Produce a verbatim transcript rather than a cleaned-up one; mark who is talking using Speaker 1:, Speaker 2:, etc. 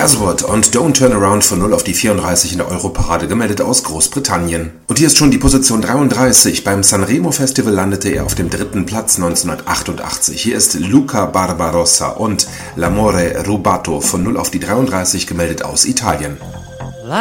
Speaker 1: Aswad und Don't Turn Around von null auf die vierunddreißig in der Europarade gemeldet aus Großbritannien. Und hier ist schon die Position dreiunddreißig. Beim Sanremo Festival landete er auf dem dritten Platz neunzehnhundertachtundachtzig. Hier ist Luca Barbarossa und L'amore rubato von null auf die dreiunddreißig gemeldet aus Italien.